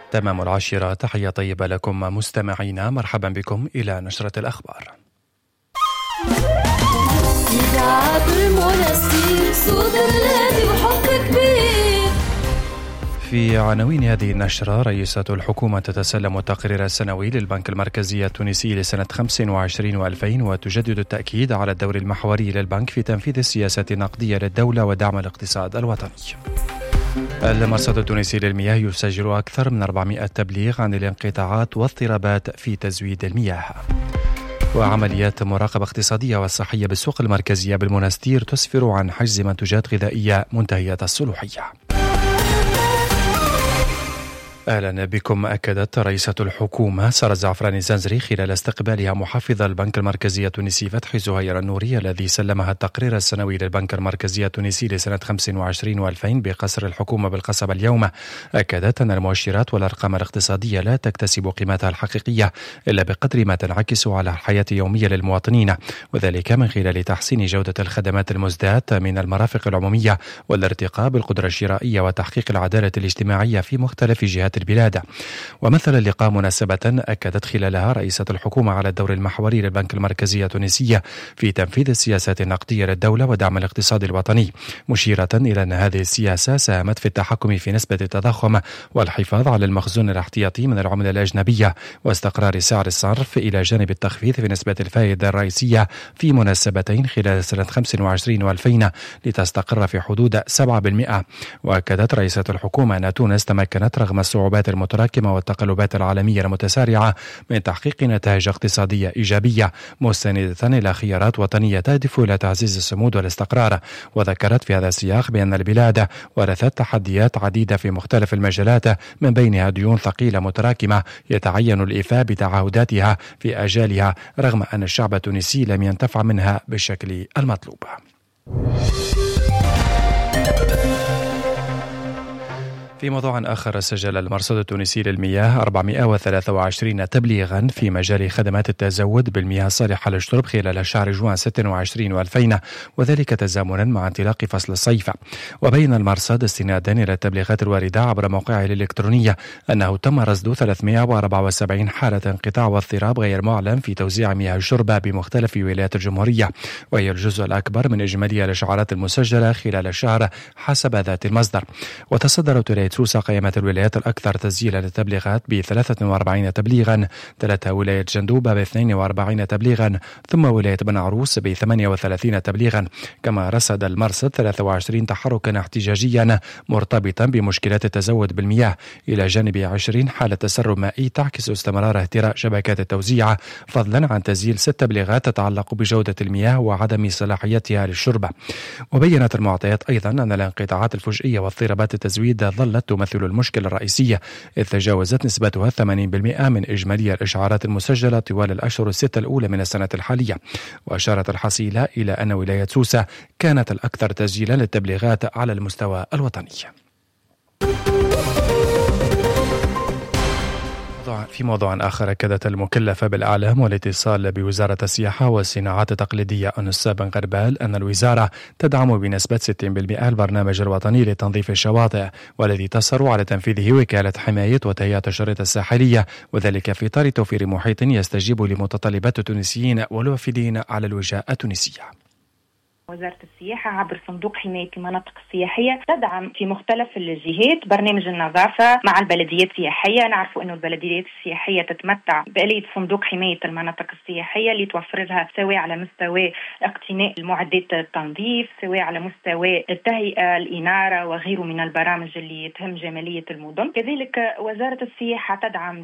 تمام العاشرة، تحية طيبة لكم مستمعينا، مرحبا بكم إلى نشرة الأخبار. إذاعة المنستير صوت بلادي وحب كبير. في عناوين هذه النشرة: رئيسة الحكومة تتسلم التقرير السنوي للبنك المركزي التونسي لسنة 25 و2000 وتجدد التأكيد على الدور المحوري للبنك في تنفيذ السياسة النقدية للدولة ودعم الاقتصاد الوطني. المرصد التونسي للمياه يسجل أكثر من 400 تبليغ عن الانقطاعات واضطرابات في تزويد المياه. وعمليات مراقبة اقتصادية وصحية بالسوق المركزية بالمنستير تسفر عن حجز منتوجات غذائية منتهية الصلاحية. أهلا بكم. أكدت رئيسة الحكومة سارة الزعفراني الزنزري خلال استقبالها محافظ البنك المركزي التونسي فتحي زهير النوري الذي سلمها التقرير السنوي للبنك المركزي التونسي لسنة 25 و2000 بقصر الحكومة بالقصبة اليوم. أكدت أن المؤشرات والأرقام الاقتصادية لا تكتسب قيمتها الحقيقية إلا بقدر ما تنعكس على الحياة اليومية للمواطنين، وذلك من خلال تحسين جودة الخدمات المزداة من المرافق العمومية والارتقاء بالقدرة الشرائية وتحقيق العدالة الاجتماعية في مختلف جهات البلاد. ومثل اللقاء مناسبة أكدت خلالها رئيسة الحكومة على الدور المحوري للبنك المركزي التونسي في تنفيذ السياسات النقدية للدولة ودعم الاقتصاد الوطني، مشيرة إلى أن هذه السياسة ساهمت في التحكم في نسبة التضخم والحفاظ على المخزون الاحتياطي من العملة الأجنبية واستقرار سعر الصرف إلى جانب التخفيض في نسبة الفائدة الرئيسية في مناسبتين خلال سنة 25 و2000 لتستقر في حدود 7%. وأكدت رئيسة الحكومة أن تونس تمكنت رغم الصعوبات المتراكمة والتقلبات العالمية المتسارعة من تحقيق نتائج اقتصادية إيجابية مستندة إلى خيارات وطنية تهدف إلى تعزيز الصمود والاستقرار. وذكرت في هذا السياق بأن البلاد ورثت تحديات عديدة في مختلف المجالات من بينها ديون ثقيلة متراكمة يتعين الإيفاء بتعهداتها في أجالها رغم أن الشعب التونسي لم ينتفع منها بالشكل المطلوب. في موضوع آخر، سجل المرصد التونسي للمياه 423 تبليغا في مجال خدمات التزود بالمياه الصالحة للشرب خلال شهر جوان 26 و2000، وذلك تزامنا مع انطلاق فصل الصيف. وبين المرصد استنادا إلى التبليغات الواردة عبر موقعه الإلكترونية أنه تم رصد 374 حالة انقطاع واضطراب غير معلن في توزيع مياه الشرب بمختلف ولايات الجمهورية، وهي الجزء الأكبر من إجمالي الإشعارات المسجلة خلال الشهر حسب ذات المصدر. وتصدرت ولاية سوسة قائمة الولايات الأكثر تسجيلا للتبليغات ب 43 تبليغا، تلتها ولاية جندوبة ب 42 تبليغا، ثم ولاية بن عروس ب 38 تبليغا. كما رصد المرصد 23 تحركا احتجاجيا مرتبطا بمشكلات التزود بالمياه، إلى جانب 20 حالة تسرب مائي تعكس استمرار اهتراء شبكات التوزيع، فضلا عن تسجيل 6 تبليغات تتعلق بجودة المياه وعدم صلاحيتها للشرب. وبينت المعطيات أيضا أن الانقطاعات الفجئية واضطرابات التزويد ظلت تمثل المشكلة الرئيسية، إذ تجاوزت نسبتها 80% من إجمالي الإشعارات المسجلة طوال الأشهر الستة الأولى من السنة الحالية. وأشارت الحصيلة إلى أن ولاية سوسة كانت الأكثر تسجيلا للتبليغات على المستوى الوطني. في موضوع آخر، أكدت المكلفة بالإعلام والاتصال بوزارة السياحة والصناعات التقليدية أنس بن غربال أن الوزارة تدعم بنسبة 60% البرنامج الوطني لتنظيف الشواطئ، والذي تصر على تنفيذه وكالة حماية وتهيئة الشريط الساحلية، وذلك في إطار توفير محيط يستجيب لمتطلبات التونسيين والوافدين على الوجهة التونسية. وزارة السياحة عبر صندوق حماية المناطق السياحية تدعم في مختلف الجهات برنامج النظافة مع البلديات السياحية. نعرف أنه البلديات السياحية تتمتع بآلية صندوق حماية المناطق السياحية اللي توفر لها سواء على مستوى اقتناء المعدات التنظيف، سواء على مستوى التهيئة، الإنارة وغيره من البرامج اللي تهم جمالية المدن. كذلك وزارة السياحة تدعم